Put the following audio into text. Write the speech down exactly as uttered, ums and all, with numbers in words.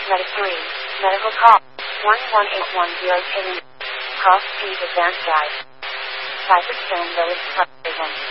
Medicaid. Medical call. one one eight one zero payment. Cost fees advance guide. Cypress Stone Village Club.